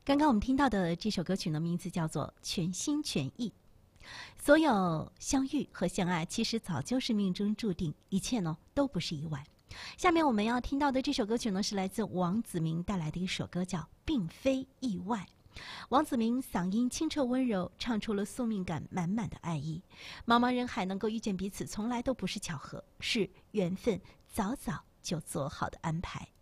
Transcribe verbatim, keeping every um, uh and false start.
刚刚我们听到的这首歌曲呢，名字叫做《全心全意》。所有相遇和相爱，其实早就是命中注定，一切呢都不是意外。下面我们要听到的这首歌曲呢，是来自王子明带来的一首歌，叫《并非意外》。王子明嗓音清澈温柔，唱出了宿命感满满的爱意。茫茫人海能够遇见彼此，从来都不是巧合，是缘分早早就做好的安排。